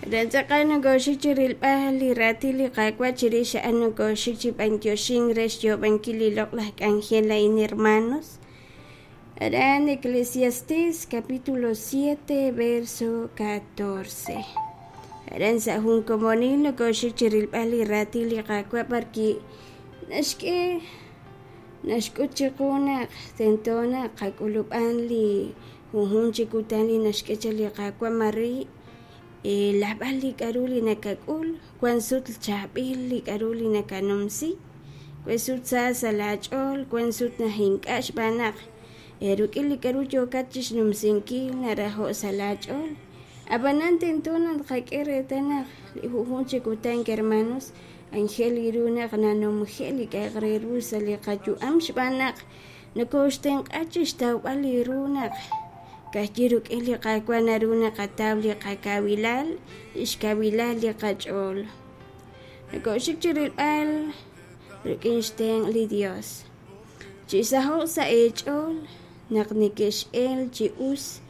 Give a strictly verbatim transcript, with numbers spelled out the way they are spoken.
Ranzaqano goshichiril pahli ratili qaqwa chirisha ano goshichi bantyoshin res yo bankililok las angela in hermanos. Harán Eclesiastés capítulo siete verso catorce. Harán sahun comonino goshichiril pahli ratili qaqwa parki nashke nashkuchikuna tentona qaqulupanli hunhunchikutali nashkechali qaqwa mari. Eh, la bali karuli na kakul, kwan sut chabili karuli na kanumsi, kwan sut sa salachol, kwan sut na hinkash banak, erukili karujo kachish numsinki na raho salachol. Abanante entonan kakere tanak, lihuhunche kutan hermanos, angel iruna kananum heli kagreru sali kaju amsh banak, nakosten kachish tau bali runak. Kajiruk ili qaqwa naruna qatabli qaqawilal ishkawilal li qachol. Nakoshikchiril al rukinshten li Dios. Chisaho sa echol naqnikish el chi us